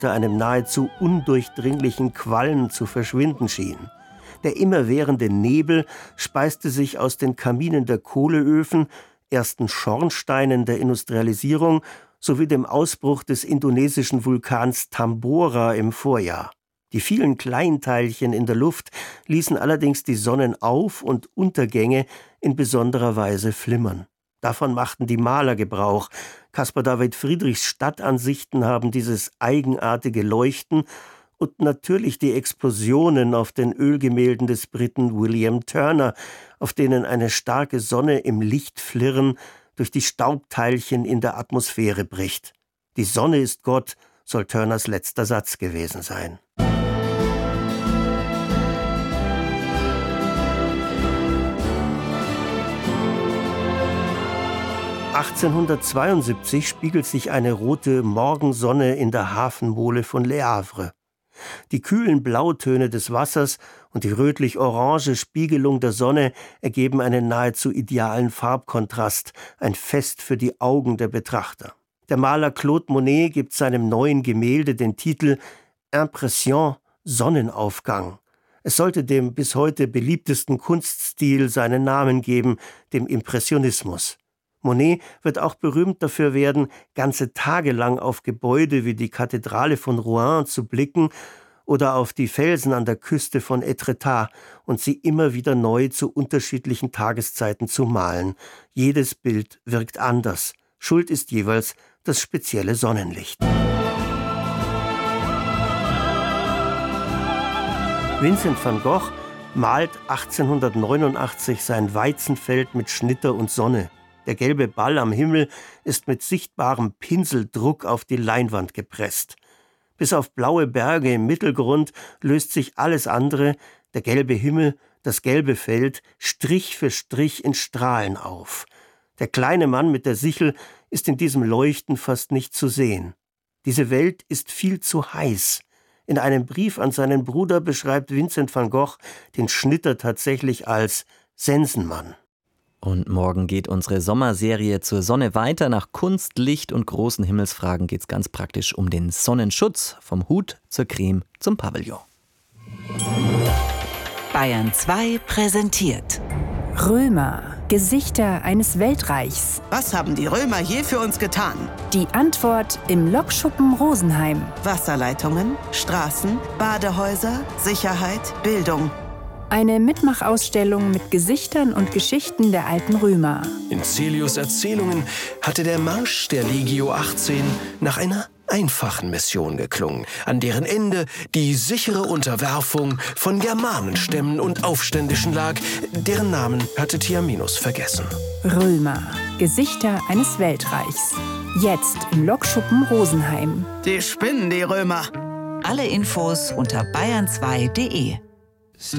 unter einem nahezu undurchdringlichen Qualm zu verschwinden schien. Der immerwährende Nebel speiste sich aus den Kaminen der Kohleöfen, ersten Schornsteinen der Industrialisierung sowie dem Ausbruch des indonesischen Vulkans Tambora im Vorjahr. Die vielen Kleinteilchen in der Luft ließen allerdings die Sonnenauf- und Untergänge in besonderer Weise flimmern. Davon machten die Maler Gebrauch. Caspar David Friedrichs Stadtansichten haben dieses eigenartige Leuchten und natürlich die Explosionen auf den Ölgemälden des Briten William Turner, auf denen eine starke Sonne im Lichtflirren durch die Staubteilchen in der Atmosphäre bricht. Die Sonne ist Gott, soll Turners letzter Satz gewesen sein. (1872) spiegelt sich eine rote Morgensonne in der Hafenmole von Le Havre. Die kühlen Blautöne des Wassers und die rötlich-orange Spiegelung der Sonne ergeben einen nahezu idealen Farbkontrast, ein Fest für die Augen der Betrachter. Der Maler Claude Monet gibt seinem neuen Gemälde den Titel Impression Sonnenaufgang. Es sollte dem bis heute beliebtesten Kunststil seinen Namen geben, dem Impressionismus. Monet wird auch berühmt dafür werden, ganze Tage lang auf Gebäude wie die Kathedrale von Rouen zu blicken oder auf die Felsen an der Küste von Etretat und sie immer wieder neu zu unterschiedlichen Tageszeiten zu malen. Jedes Bild wirkt anders. Schuld ist jeweils das spezielle Sonnenlicht. Vincent van Gogh malt 1889 sein Weizenfeld mit Schnitter und Sonne. Der gelbe Ball am Himmel ist mit sichtbarem Pinseldruck auf die Leinwand gepresst. Bis auf blaue Berge im Mittelgrund löst sich alles andere, der gelbe Himmel, das gelbe Feld, Strich für Strich in Strahlen auf. Der kleine Mann mit der Sichel ist in diesem Leuchten fast nicht zu sehen. Diese Welt ist viel zu heiß. In einem Brief an seinen Bruder beschreibt Vincent van Gogh den Schnitter tatsächlich als Sensenmann. Und morgen geht unsere Sommerserie zur Sonne weiter. Nach Kunst, Licht und großen Himmelsfragen geht es ganz praktisch um den Sonnenschutz. Vom Hut zur Creme zum Pavillon. Bayern 2 präsentiert Römer, Gesichter eines Weltreichs. Was haben die Römer je für uns getan? Die Antwort im Lokschuppen Rosenheim. Wasserleitungen, Straßen, Badehäuser, Sicherheit, Bildung. Eine Mitmachausstellung mit Gesichtern und Geschichten der alten Römer. In Cälius' Erzählungen hatte der Marsch der Legio 18 nach einer einfachen Mission geklungen, an deren Ende die sichere Unterwerfung von Germanenstämmen und Aufständischen lag, deren Namen hatte Tiaminus vergessen. Römer, Gesichter eines Weltreichs. Jetzt im Lokschuppen Rosenheim. Die spinnen, die Römer. Alle Infos unter bayern2.de.